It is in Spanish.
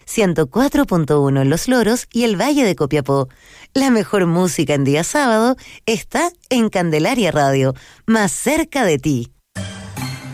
104.1 en Los Loros y el Valle de Copiapó. La mejor música en día sábado está en Candelaria Radio, más cerca de ti.